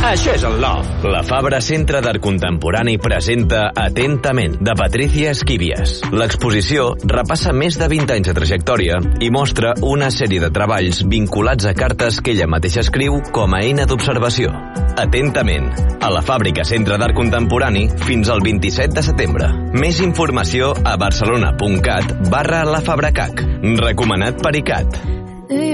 Això és el Love. La Fabra Centre d'Art Contemporani presenta Atentament, de Patricia Esquivias. L'exposició repassa més de 20 anys de trajectòria i mostra una sèrie de treballs vinculats a cartes que ella mateixa escriu com a eina d'observació. Atentament, a la Fàbrica Centre d'Art Contemporani fins al 27 de setembre. Més informació a barcelona.cat/lafabracac. Recomanat per ICAT.